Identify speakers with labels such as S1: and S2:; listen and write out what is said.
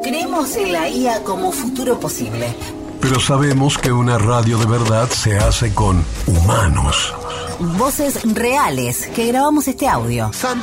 S1: Creemos en la IA como futuro posible.
S2: Pero sabemos que una radio de verdad se hace con humanos.
S1: Voces reales que grabamos este audio.